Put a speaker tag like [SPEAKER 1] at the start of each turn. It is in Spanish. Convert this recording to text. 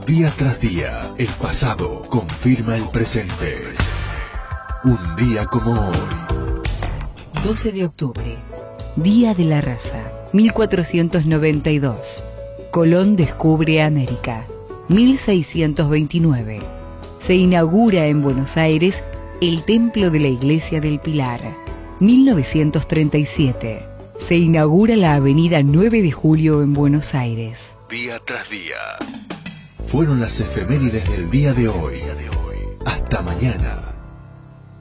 [SPEAKER 1] Día tras día, el pasado confirma el presente. Un día como hoy.
[SPEAKER 2] 12 de octubre, Día de la Raza, 1492. Colón descubre América. 1629. Se inaugura en Buenos Aires el Templo de la Iglesia del Pilar. 1937. Se inaugura la Avenida 9 de Julio en Buenos Aires.
[SPEAKER 1] Día tras día. Fueron las efemérides del día de hoy. Hasta mañana.